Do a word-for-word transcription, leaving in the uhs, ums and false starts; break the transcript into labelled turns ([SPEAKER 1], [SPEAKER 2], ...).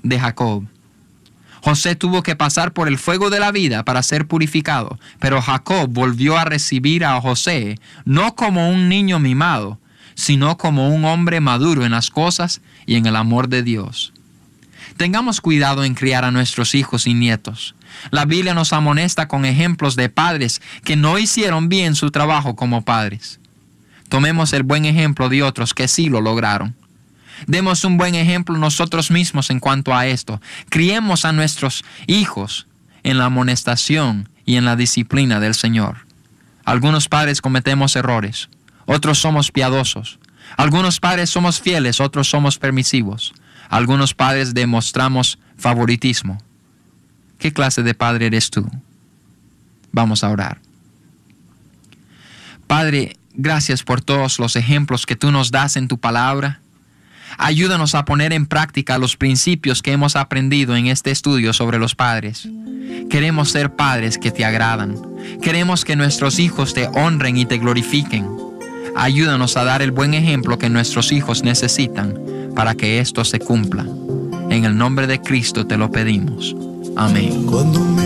[SPEAKER 1] de Jacob. José tuvo que pasar por el fuego de la vida para ser purificado, pero Jacob volvió a recibir a José no como un niño mimado, sino como un hombre maduro en las cosas y en el amor de Dios. Tengamos cuidado en criar a nuestros hijos y nietos. La Biblia nos amonesta con ejemplos de padres que no hicieron bien su trabajo como padres. Tomemos el buen ejemplo de otros que sí lo lograron. Demos un buen ejemplo nosotros mismos en cuanto a esto. Criemos a nuestros hijos en la amonestación y en la disciplina del Señor. Algunos padres cometemos errores, otros somos piadosos. Algunos padres somos fieles, otros somos permisivos. Algunos padres demostramos favoritismo. ¿Qué clase de padre eres tú? Vamos a orar. Padre, gracias por todos los ejemplos que tú nos das en tu palabra. Ayúdanos a poner en práctica los principios que hemos aprendido en este estudio sobre los padres. Queremos ser padres que te agradan. Queremos que nuestros hijos te honren y te glorifiquen. Ayúdanos a dar el buen ejemplo que nuestros hijos necesitan para que esto se cumpla. En el nombre de Cristo te lo pedimos. Amén.